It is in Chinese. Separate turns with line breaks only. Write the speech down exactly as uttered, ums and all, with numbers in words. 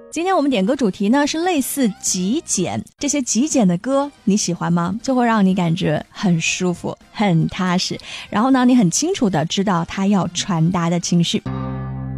今天我们点歌主题呢是类似极简，这些极简的歌你喜欢吗？就会让你感觉很舒服很踏实，然后呢你很清楚的知道它要传达的情绪。